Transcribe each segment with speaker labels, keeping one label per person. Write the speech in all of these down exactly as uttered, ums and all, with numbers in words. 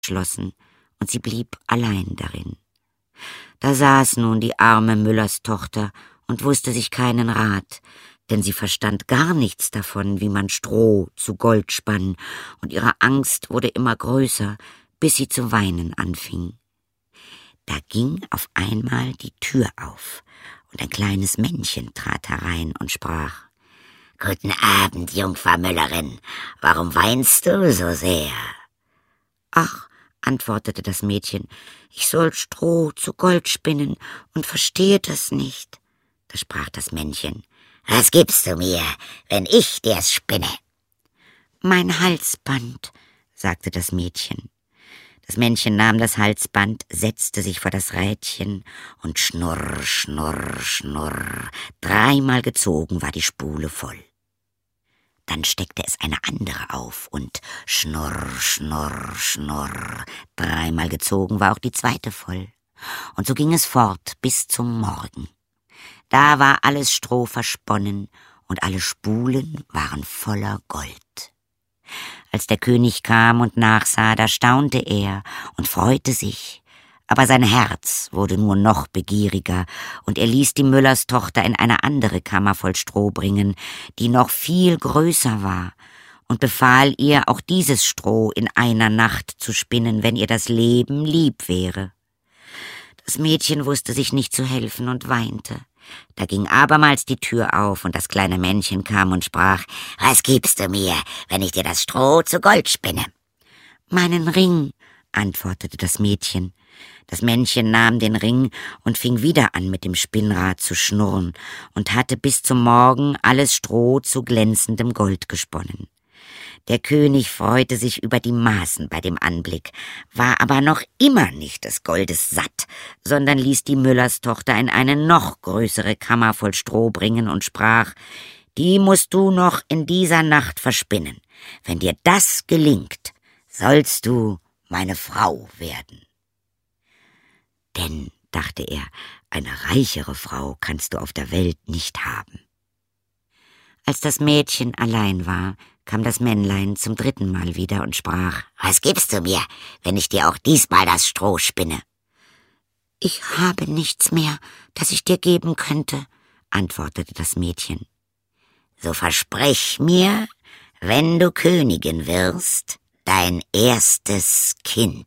Speaker 1: schlossen, und sie blieb allein darin. Da saß nun die arme Müllerstochter und wusste sich keinen Rat, denn sie verstand gar nichts davon, wie man Stroh zu Gold spann, und ihre Angst wurde immer größer, bis sie zu weinen anfing. Da ging auf einmal die Tür auf, und ein kleines Männchen trat herein und sprach: »Guten Abend, Jungfer Müllerin, warum weinst du so sehr?« »Ach«, antwortete das Mädchen, »ich soll Stroh zu Gold spinnen und verstehe das nicht.« Da sprach das Männchen: »Was gibst du mir, wenn ich dir's spinne?« »Mein Halsband«, sagte das Mädchen. Das Männchen nahm das Halsband, setzte sich vor das Rädchen und schnurr, schnurr, schnurr, dreimal gezogen war die Spule voll. Dann steckte es eine andere auf und schnurr, schnurr, schnurr, dreimal gezogen war auch die zweite voll. Und so ging es fort bis zum Morgen. Da war alles Stroh versponnen und alle Spulen waren voller Gold. Als der König kam und nachsah, da staunte er und freute sich, aber sein Herz wurde nur noch begieriger, und er ließ die Müllerstochter in eine andere Kammer voll Stroh bringen, die noch viel größer war, und befahl ihr, auch dieses Stroh in einer Nacht zu spinnen, wenn ihr das Leben lieb wäre. Das Mädchen wusste sich nicht zu helfen und weinte. Da ging abermals die Tür auf, und das kleine Männchen kam und sprach: »Was gibst du mir, wenn ich dir das Stroh zu Gold spinne?« »Meinen Ring«, antwortete das Mädchen. Das Männchen nahm den Ring und fing wieder an, mit dem Spinnrad zu schnurren, und hatte bis zum Morgen alles Stroh zu glänzendem Gold gesponnen. Der König freute sich über die Maßen bei dem Anblick, war aber noch immer nicht des Goldes satt, sondern ließ die Müllerstochter in eine noch größere Kammer voll Stroh bringen und sprach: »Die musst du noch in dieser Nacht verspinnen. Wenn dir das gelingt, sollst du meine Frau werden.« Denn, dachte er, eine reichere Frau kannst du auf der Welt nicht haben. Als das Mädchen allein war, kam das Männlein zum dritten Mal wieder und sprach: »Was gibst du mir, wenn ich dir auch diesmal das Stroh spinne?« »Ich habe nichts mehr, das ich dir geben könnte«, antwortete das Mädchen. »So versprich mir, wenn du Königin wirst, dein erstes Kind.«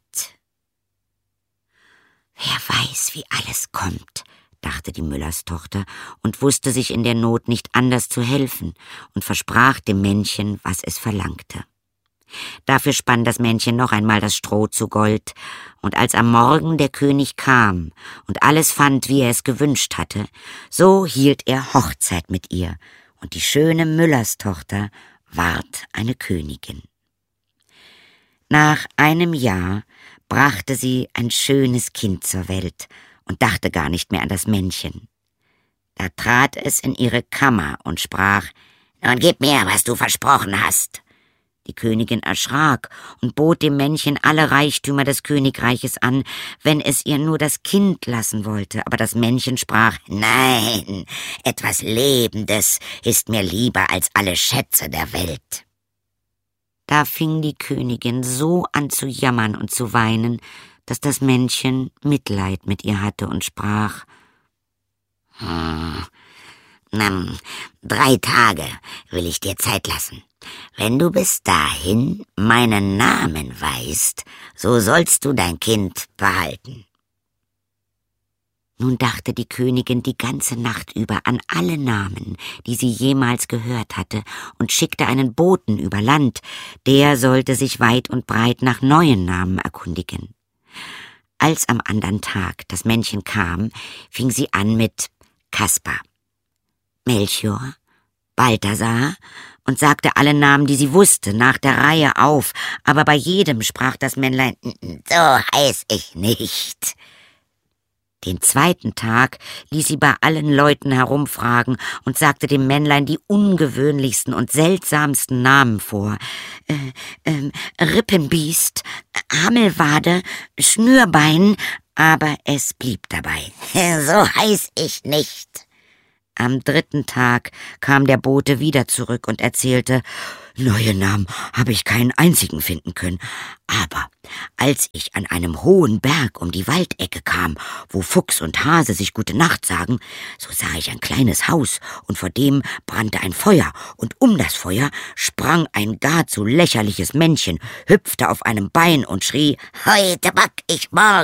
Speaker 1: »Wer weiß, wie alles kommt«, dachte die Müllerstochter und wusste sich in der Not nicht anders zu helfen und versprach dem Männchen, was es verlangte. Dafür spann das Männchen noch einmal das Stroh zu Gold, und als am Morgen der König kam und alles fand, wie er es gewünscht hatte, so hielt er Hochzeit mit ihr, und die schöne Müllerstochter ward eine Königin. Nach einem Jahr brachte sie ein schönes Kind zur Welt und dachte gar nicht mehr an das Männchen. Da trat es in ihre Kammer und sprach: »Nun gib mir, was du versprochen hast.« Die Königin erschrak und bot dem Männchen alle Reichtümer des Königreiches an, wenn es ihr nur das Kind lassen wollte. Aber das Männchen sprach: »Nein, etwas Lebendes ist mir lieber als alle Schätze der Welt.« Da fing die Königin so an zu jammern und zu weinen, dass das Männchen Mitleid mit ihr hatte und sprach: »Hm, na, drei Tage will ich dir Zeit lassen. Wenn du bis dahin meinen Namen weißt, so sollst du dein Kind behalten.« Nun dachte die Königin die ganze Nacht über an alle Namen, die sie jemals gehört hatte, und schickte einen Boten über Land, der sollte sich weit und breit nach neuen Namen erkundigen. Als am andern Tag das Männchen kam, fing sie an mit Kaspar, Melchior, Balthasar und sagte alle Namen, die sie wusste, nach der Reihe auf, aber bei jedem sprach das Männlein: »So heiß ich nicht.« Den zweiten Tag ließ sie bei allen Leuten herumfragen und sagte dem Männlein die ungewöhnlichsten und seltsamsten Namen vor. Äh, äh, Rippenbiest, Hammelwade, Schnürbein, aber es blieb dabei. »So heiß ich nicht.« Am dritten Tag kam der Bote wieder zurück und erzählte: Neue Namen habe ich keinen einzigen finden können. Aber als ich an einem hohen Berg um die Waldecke kam, wo Fuchs und Hase sich gute Nacht sagen, so sah ich ein kleines Haus, und vor dem brannte ein Feuer, und um das Feuer sprang ein gar zu lächerliches Männchen, hüpfte auf einem Bein und schrie: »Heute back ich morgen